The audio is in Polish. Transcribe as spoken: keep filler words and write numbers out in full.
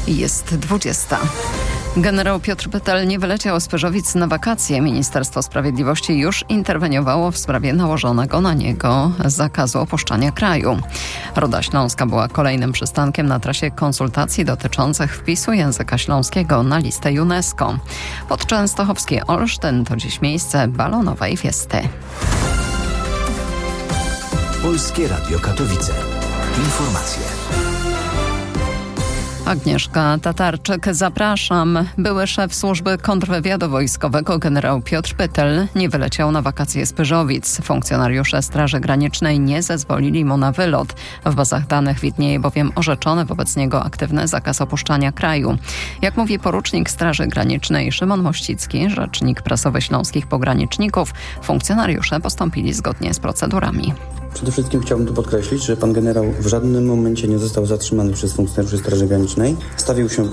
Jest dwudziesta. Generał Piotr Pytel nie wyleciał z Pyrzowic na wakacje. Ministerstwo Sprawiedliwości już interweniowało w sprawie nałożonego na niego zakazu opuszczania kraju. Ruda Śląska była kolejnym przystankiem na trasie konsultacji dotyczących wpisu języka śląskiego na listę UNESCO. Podczęstochowski Olsztyn to dziś miejsce balonowej fiesty. Polskie Radio Katowice. Informacje. Agnieszka Tatarczyk, zapraszam. Były szef służby kontrwywiadu wojskowego generał Piotr Pytel nie wyleciał na wakacje z Pyrzowic. Funkcjonariusze Straży Granicznej nie zezwolili mu na wylot. W bazach danych widnieje bowiem orzeczony wobec niego aktywny zakaz opuszczania kraju. Jak mówi porucznik Straży Granicznej Szymon Mościcki, rzecznik prasowy śląskich pograniczników, funkcjonariusze postąpili zgodnie z procedurami. Przede wszystkim chciałbym tu podkreślić, że pan generał w żadnym momencie nie został zatrzymany przez funkcjonariuszy Straży Granicznej. Stawił się w